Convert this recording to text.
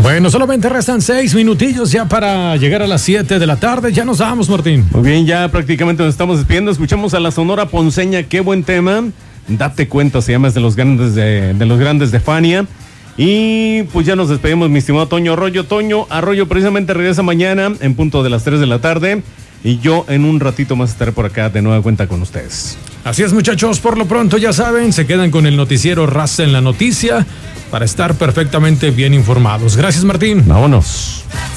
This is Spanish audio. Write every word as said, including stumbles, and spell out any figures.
Bueno, solamente restan seis minutillos ya para llegar a las siete de la tarde. Ya nos vamos, Martín. Muy bien, ya prácticamente nos estamos despidiendo. Escuchamos a la Sonora Ponceña, qué buen tema. Date cuenta, se llama, es de los grandes de, de los grandes de Fania. Y pues ya nos despedimos, mi estimado Toño Arroyo. Toño Arroyo precisamente regresa mañana en punto de las tres de la tarde. Y yo en un ratito más estaré por acá de nueva cuenta con ustedes. Así es, muchachos, por lo pronto ya saben, se quedan con el noticiero Raza en la Noticia para estar perfectamente bien informados. Gracias, Martín. Vámonos.